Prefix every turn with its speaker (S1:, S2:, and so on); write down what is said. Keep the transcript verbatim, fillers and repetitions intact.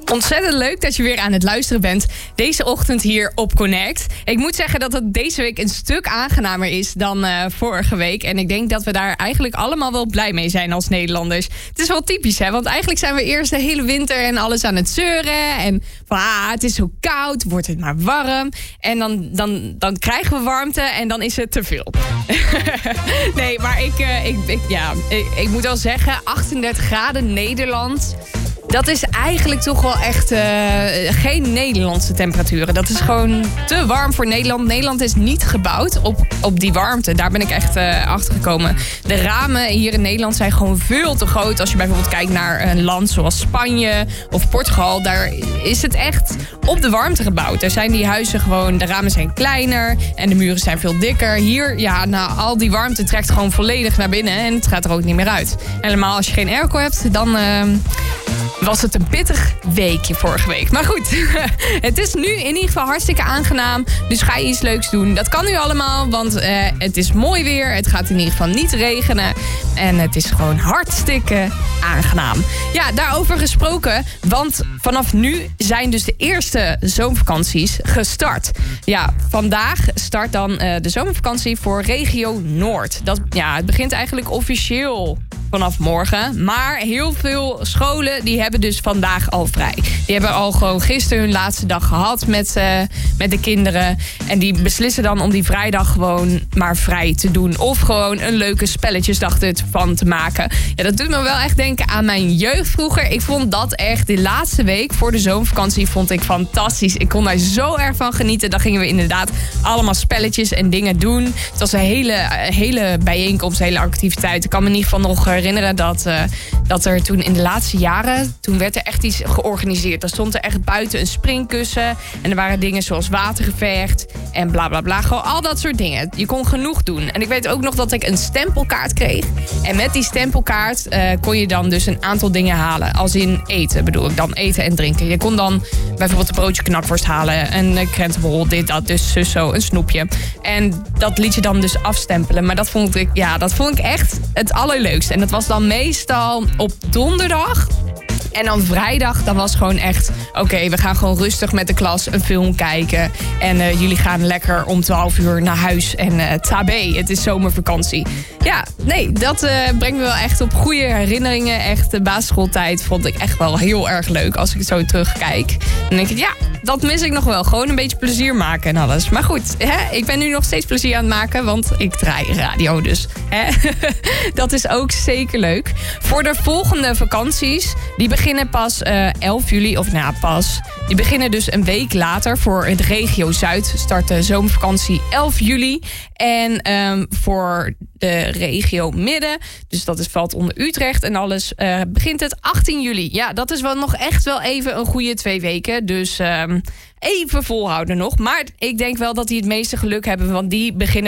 S1: Ontzettend leuk dat je weer aan het luisteren bent deze ochtend hier op Connect. Ik moet zeggen dat het deze week een stuk aangenamer is dan uh, vorige week. En ik denk dat we daar eigenlijk allemaal wel blij mee zijn als Nederlanders. Het is wel typisch, hè? Want eigenlijk zijn we eerst de hele winter en alles aan het zeuren. En van, ah, het is zo koud, wordt het maar warm. En dan, dan, dan krijgen we warmte en dan is het te veel. Nee, maar ik, uh, ik, ik, ja, ik, ik moet wel zeggen, achtendertig graden Nederland. Dat is eigenlijk toch wel echt uh, geen Nederlandse temperaturen. Dat is gewoon te warm voor Nederland. Nederland is niet gebouwd op, op die warmte. Daar ben ik echt uh, achter gekomen. De ramen hier in Nederland zijn gewoon veel te groot. Als je bijvoorbeeld kijkt naar een land zoals Spanje of Portugal. Daar is het echt op de warmte gebouwd. Daar zijn die huizen gewoon, de ramen zijn kleiner en de muren zijn veel dikker. Hier, ja, nou, al die warmte trekt gewoon volledig naar binnen en het gaat er ook niet meer uit. Helemaal als je geen airco hebt, dan Uh, was het een pittig weekje vorige week. Maar goed, het is nu in ieder geval hartstikke aangenaam. Dus ga je iets leuks doen. Dat kan nu allemaal, want uh, het is mooi weer. Het gaat in ieder geval niet regenen. En het is gewoon hartstikke aangenaam. Ja, daarover gesproken. Want vanaf nu zijn dus de eerste zomervakanties gestart. Ja, vandaag start dan uh, de zomervakantie voor regio Noord. Dat, ja, het begint eigenlijk officieel vanaf morgen. Maar heel veel scholen die hebben dus vandaag al vrij. Die hebben al gewoon gisteren hun laatste dag gehad met, uh, met de kinderen. En die beslissen dan om die vrijdag gewoon maar vrij te doen. Of gewoon een leuke spelletjesdag ervan te maken. Ja, dat doet me wel echt denken aan mijn jeugd vroeger. Ik vond dat echt de laatste week voor de zomervakantie vond ik fantastisch. Ik kon daar zo erg van genieten. Dan gingen we inderdaad allemaal spelletjes en dingen doen. Het was een hele, hele bijeenkomst, een hele activiteit. Ik kan me in ieder geval nog herinneren dat, uh, dat er toen in de laatste jaren, toen werd er echt iets georganiseerd. Dan stond er echt buiten een springkussen en er waren dingen zoals watergevecht en bla bla bla. Gewoon al dat soort dingen. Je kon genoeg doen. En ik weet ook nog dat ik een stempelkaart kreeg. En met die stempelkaart uh, kon je dan dus een aantal dingen halen. Als in eten bedoel ik dan, eten en drinken. Je kon dan bijvoorbeeld een broodje knakworst halen, een krentenbol, dit, dat, dus zus, zo, een snoepje. En dat liet je dan dus afstempelen. Maar dat vond ik, ja, dat vond ik echt het allerleukste. En dat was dan meestal op donderdag. En dan vrijdag, dan was gewoon echt, oké, okay, we gaan gewoon rustig met de klas een film kijken. En uh, jullie gaan lekker om twaalf uur naar huis en uh, tabé, het is zomervakantie. Ja, nee, dat uh, brengt me wel echt op goede herinneringen. Echt, de basisschooltijd vond ik echt wel heel erg leuk als ik zo terugkijk. Dan denk ik, ja, dat mis ik nog wel. Gewoon een beetje plezier maken en alles. Maar goed, hè, ik ben nu nog steeds plezier aan het maken, want ik draai radio dus. Hè? Dat is ook zeker leuk. Voor de volgende vakanties, die beginnen pas uh, elf juli, of nou pas. Die beginnen dus een week later. Voor het regio Zuid start de zomervakantie elf juli. En um, voor de regio Midden, dus dat is, valt onder Utrecht en alles, uh, begint het achttien juli. Ja, dat is wel nog echt wel even een goede twee weken. Dus um, even volhouden nog. Maar ik denk wel dat die het meeste geluk hebben, want die beginnen